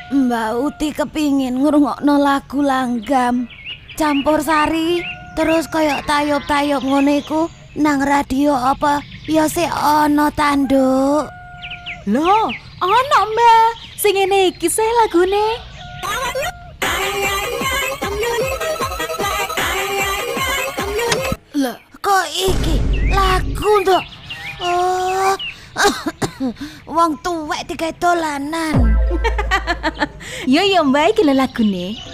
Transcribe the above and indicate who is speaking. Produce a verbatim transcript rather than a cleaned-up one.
Speaker 1: Mbak Uti kepingin ngrungokno lagu Langgam Campursari terus koyo tayub-tayub ngene iku nang radio apa ya sik ana tanduk.
Speaker 2: Loh, ana Mbak. Sing ngene iki sih lagune.
Speaker 1: Lah, kok iki lagu to? Oh. Wong tuwek digawe dolanan.
Speaker 2: Yo yo Mbak iki lho lagune.